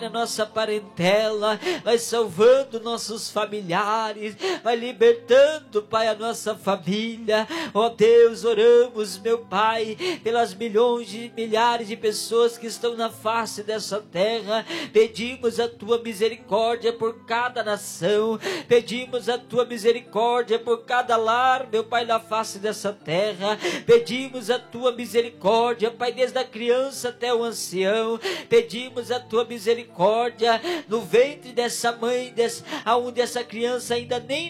a nossa parentela, vai salvando nossos familiares, vai libertando, Pai, a nossa família. Ó Deus, oramos, meu Pai, pelas milhões e milhares de pessoas que estão na face dessa terra. Pedimos a tua misericórdia por cada nação, pedimos a tua misericórdia por cada lar, meu Pai, na face dessa terra. Pedimos a tua misericórdia, Pai, desde a criança até o ancião. Pedimos a tua misericórdia no ventre dessa mãe, aonde essa criança ainda nem